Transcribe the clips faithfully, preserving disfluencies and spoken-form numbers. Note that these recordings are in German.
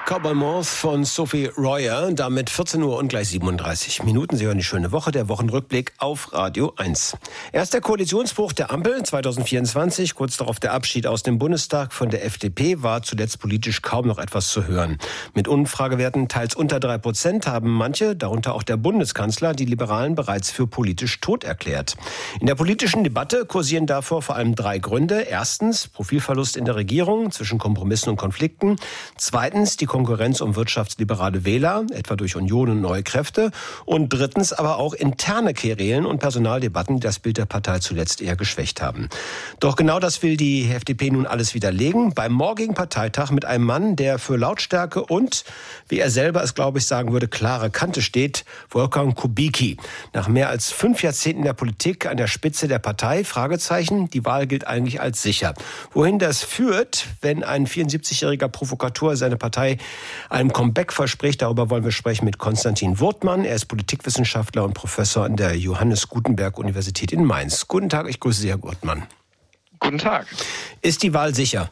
Cowboy Moth von Sophie Royer, damit vierzehn Uhr und gleich siebenunddreißig Minuten. Sie hören die schöne Woche, der Wochenrückblick auf Radio eins. Erst der Koalitionsbruch der Ampel zwanzig vierundzwanzig, kurz darauf der Abschied aus dem Bundestag von der F D P, war zuletzt politisch kaum noch etwas zu hören. Mit Umfragewerten teils unter drei Prozent haben manche, darunter auch der Bundeskanzler, die Liberalen bereits für politisch tot erklärt. In der politischen Debatte kursieren davor vor allem drei Gründe. Erstens Profilverlust in der Regierung zwischen Kompromissen und Konflikten. Zweitens die Konkurrenz um wirtschaftsliberale Wähler, etwa durch Union und neue Kräfte. Und drittens aber auch interne Querelen und Personaldebatten, die das Bild der Partei zuletzt eher geschwächt haben. Doch genau das will die F D P nun alles widerlegen. Beim morgigen Parteitag mit einem Mann, der für Lautstärke und, wie er selber es, glaube ich, sagen würde, klare Kante steht, Wolfgang Kubicki. Nach mehr als fünf Jahrzehnten der Politik an der Spitze der Partei, Fragezeichen, die Wahl gilt eigentlich als sicher. Wohin das führt, wenn ein vierundsiebzigjähriger Provokateur seine Partei einem Comeback verspricht, darüber wollen wir sprechen mit Konstantin Wurtmann. Er ist Politikwissenschaftler und Professor an der Johannes Gutenberg Universität in Mainz. Guten Tag, ich grüße Sie, Herr Wurtmann. Guten Tag. Ist die Wahl sicher?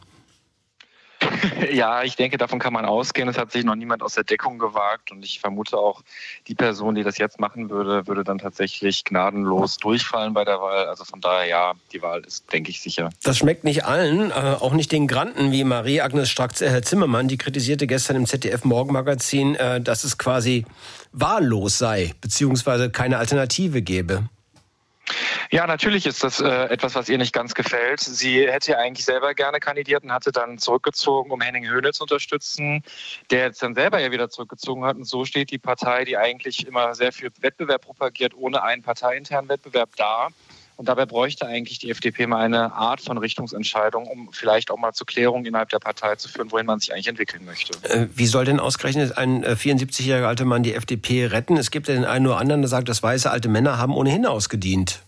Ja, ich denke, davon kann man ausgehen. Es hat sich noch niemand aus der Deckung gewagt und ich vermute auch, die Person, die das jetzt machen würde, würde dann tatsächlich gnadenlos durchfallen bei der Wahl. Also von daher, ja, die Wahl ist, denke ich, sicher. Das schmeckt nicht allen, äh, auch nicht den Granten wie Marie-Agnes Strack-Zimmermann. Die kritisierte gestern im Z D F-Morgenmagazin, äh, dass es quasi wahllos sei, beziehungsweise keine Alternative gäbe. Ja, natürlich ist das äh, etwas, was ihr nicht ganz gefällt. Sie hätte ja eigentlich selber gerne kandidiert und hatte dann zurückgezogen, um Henning Höhne zu unterstützen, der jetzt dann selber ja wieder zurückgezogen hat. Und so steht die Partei, die eigentlich immer sehr viel Wettbewerb propagiert, ohne einen parteiinternen Wettbewerb da. Und dabei bräuchte eigentlich die F D P mal eine Art von Richtungsentscheidung, um vielleicht auch mal zur Klärung innerhalb der Partei zu führen, wohin man sich eigentlich entwickeln möchte. Äh, wie soll denn ausgerechnet ein äh, vierundsiebzigjähriger alter Mann die F D P retten? Es gibt ja den einen oder anderen, der sagt, dass weiße alte Männer haben ohnehin ausgedient.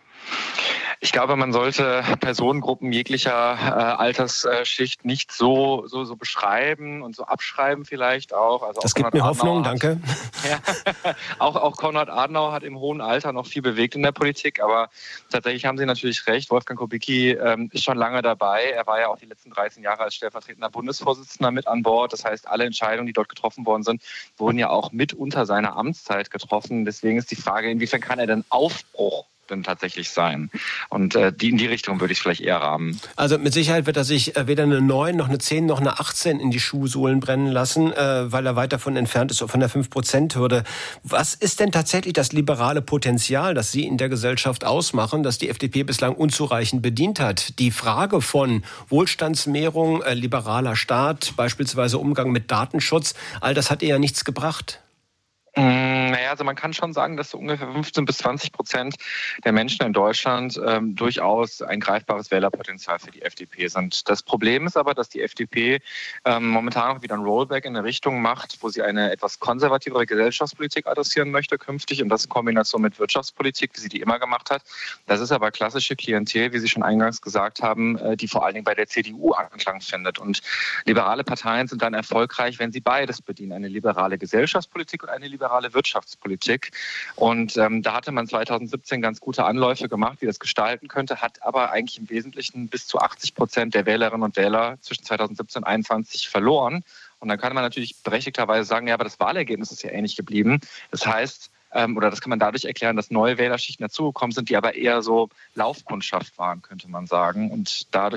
Ich glaube, man sollte Personengruppen jeglicher äh, Altersschicht nicht so, so, so beschreiben und so abschreiben vielleicht auch. Also das auch gibt Konrad mir Hoffnung, Adenauer danke. Hat, ja, auch, auch Konrad Adenauer hat im hohen Alter noch viel bewegt in der Politik, aber tatsächlich haben Sie natürlich recht. Wolfgang Kubicki ähm, ist schon lange dabei. Er war ja auch die letzten dreizehn Jahre als stellvertretender Bundesvorsitzender mit an Bord. Das heißt, alle Entscheidungen, die dort getroffen worden sind, wurden ja auch mit unter seiner Amtszeit getroffen. Deswegen ist die Frage, inwiefern kann er denn Aufbruch denn tatsächlich sein? Und äh, die, in die Richtung würde ich vielleicht eher rahmen. Also mit Sicherheit wird er sich äh, weder eine neun, noch eine zehn, noch eine achtzehn in die Schuhsohlen brennen lassen, äh, weil er weit davon entfernt ist, von der fünf Prozent Hürde. Was ist denn tatsächlich das liberale Potenzial, das Sie in der Gesellschaft ausmachen, das die F D P bislang unzureichend bedient hat? Die Frage von Wohlstandsmehrung, äh, liberaler Staat, beispielsweise Umgang mit Datenschutz, all das hat ihr ja nichts gebracht. Naja, also man kann schon sagen, dass so ungefähr fünfzehn bis zwanzig Prozent der Menschen in Deutschland ähm, durchaus ein greifbares Wählerpotenzial für die F D P sind. Das Problem ist aber, dass die F D P ähm, momentan auch wieder ein Rollback in eine Richtung macht, wo sie eine etwas konservativere Gesellschaftspolitik adressieren möchte künftig und das in Kombination mit Wirtschaftspolitik, wie sie die immer gemacht hat. Das ist aber klassische Klientel, wie Sie schon eingangs gesagt haben, äh, die vor allen Dingen bei der C D U Anklang findet. Und liberale Parteien sind dann erfolgreich, wenn sie beides bedienen, eine liberale Gesellschaftspolitik und eine liberale Wirtschaftspolitik. Und ähm, da hatte man zweitausendsiebzehn ganz gute Anläufe gemacht, wie das gestalten könnte, hat aber eigentlich im Wesentlichen bis zu achtzig Prozent der Wählerinnen und Wähler zwischen zweitausendsiebzehn und einundzwanzig verloren. Und dann kann man natürlich berechtigterweise sagen, ja, aber das Wahlergebnis ist ja ähnlich geblieben. Das heißt, ähm, oder das kann man dadurch erklären, dass neue Wählerschichten dazugekommen sind, die aber eher so Laufkundschaft waren, könnte man sagen. Und dadurch